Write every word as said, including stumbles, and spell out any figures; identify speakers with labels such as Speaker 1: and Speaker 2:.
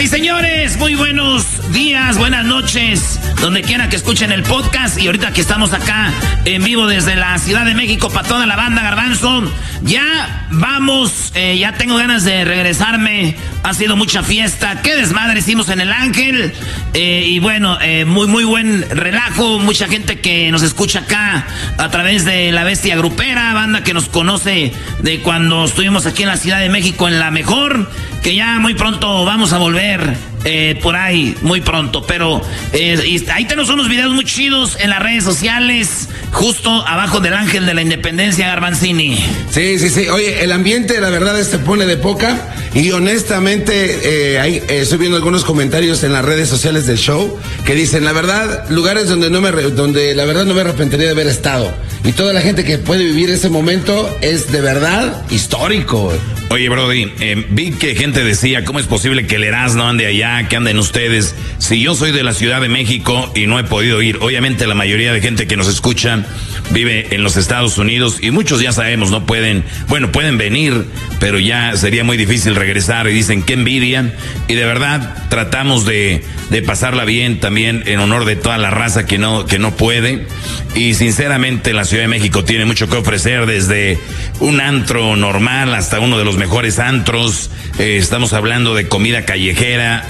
Speaker 1: y señores, muy buenos días, buenas noches, donde quiera que escuchen el podcast. Y ahorita que estamos acá en vivo desde la Ciudad de México para toda la banda, Garbanzo, ya vamos, eh, ya tengo ganas de regresarme. Ha sido mucha fiesta, qué desmadre hicimos en el Ángel, eh, y bueno, eh, muy muy buen relajo, mucha gente que nos escucha acá a través de La Bestia Grupera, banda que nos conoce de cuando estuvimos aquí en la Ciudad de México en La Mejor, que ya muy pronto vamos a volver eh, por ahí, muy pronto, pero eh, y ahí tenemos unos videos muy chidos en las redes sociales, justo abajo del Ángel de la Independencia, Garbanzini.
Speaker 2: Sí, sí, sí, oye, el ambiente la verdad se pone de poca y honestamente eh, ahí eh, estoy viendo algunos comentarios en las redes sociales del show que dicen, la verdad, lugares donde no me donde la verdad no me arrepentiría de haber estado, y toda la gente que puede vivir ese momento es de verdad histórico.
Speaker 3: Oye, Brody, eh, vi que gente decía, ¿cómo es posible que el Erasmo ande allá, que anden ustedes? Si yo soy de la Ciudad de México y no he podido ir, obviamente la mayoría de gente que nos escucha vive en los Estados Unidos y muchos ya sabemos, no pueden, bueno, pueden venir, pero ya sería muy difícil regresar y dicen, qué envidia. Y de verdad tratamos de, de pasarla bien también en honor de toda la raza que no, que no puede. Y sinceramente la Ciudad de México tiene mucho que ofrecer, desde un antro normal hasta uno de los mejores antros. Eh, estamos hablando de comida callejera.